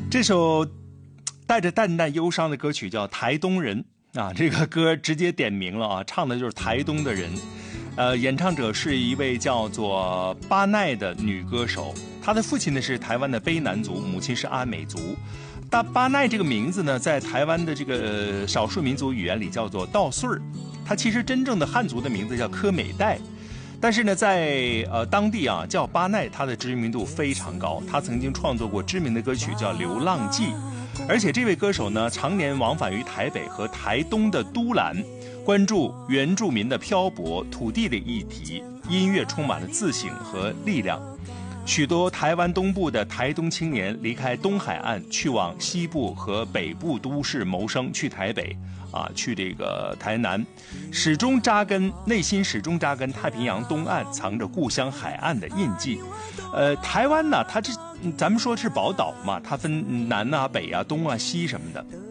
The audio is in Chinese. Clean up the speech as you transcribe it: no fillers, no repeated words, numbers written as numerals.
这首带着淡淡忧伤的歌曲叫《台东人》啊，这个歌直接点名了啊，唱的就是台东的人。演唱者是一位叫做巴奈的女歌手，她的父亲呢是台湾的卑南族，母亲是阿美族。巴奈这个名字呢，在台湾的这个少数民族语言里叫做稻穗儿，它其实真正的汉族的名字叫柯美代。但是呢，在当地啊叫巴奈，他的知名度非常高。他曾经创作过知名的歌曲叫《流浪记》，而且这位歌手呢，常年往返于台北和台东的都兰，关注原住民的漂泊、土地的议题，音乐充满了自省和力量。许多台湾东部的台东青年离开东海岸，去往西部和北部都市谋生，去台北啊，去这个台南，内心始终扎根太平洋东岸，藏着故乡海岸的印记。台湾呢，它咱们说是宝岛嘛，它分南啊、北啊、东啊、西什么的。